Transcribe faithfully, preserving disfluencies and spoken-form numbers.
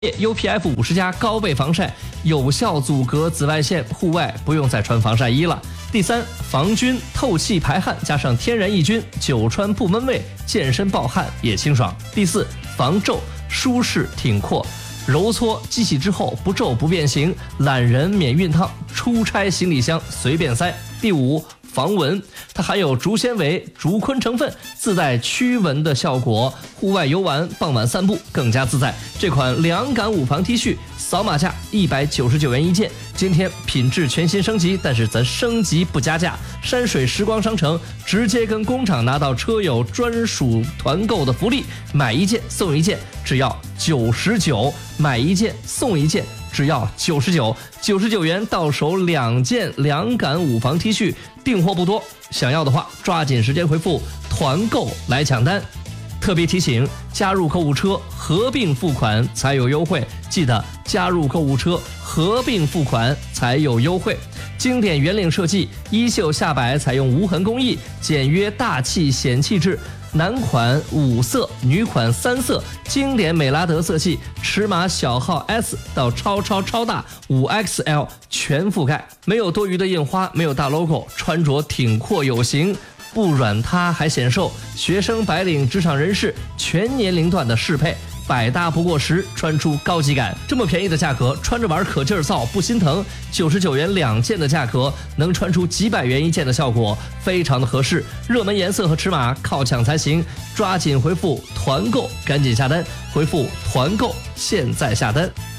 U P F 五十加高倍防晒，有效阻隔紫外线，户外不用再穿防晒衣了。第三，防菌、透气、排汗，加上天然抑菌，久穿不闷味，健身暴汗也清爽。第四，防皱，舒适挺阔，揉搓机洗之后不皱不变形，懒人免熨烫，出差行李箱随便塞。第五，防蚊，它含有竹纤维、竹昆成分，自带驱蚊的效果。户外游玩、傍晚散步更加自在。这款凉感五防 T 恤，扫码价一百九十九元一件。今天品质全新升级，但是咱升级不加价。山水时光商城直接跟工厂拿到车友专属团购的福利，买一件送一件，只要九十九；买一件送一件，只要九十九，九十九元到手两件凉感五防 T 恤，订货不多，想要的话抓紧时间回复团购来抢单。特别提醒，加入购物车合并付款才有优惠，记得加入购物车合并付款才有优惠。经典圆领设计，衣袖下摆采用无痕工艺，简约大气显气质。男款五色，女款三色，经典美拉德色系，尺码小号 S 到超超超大 五 X L 全覆盖，没有多余的印花，没有大 logo， 穿着挺阔有型，不软塌还显瘦，学生、白领、职场人士全年龄段的适配，百搭不过时，穿出高级感。这么便宜的价格，穿着玩可劲儿造不心疼。九十九元两件的价格，能穿出几百元一件的效果，非常的合适。热门颜色和尺码靠抢才行，抓紧回复团购，赶紧下单，回复团购，现在下单。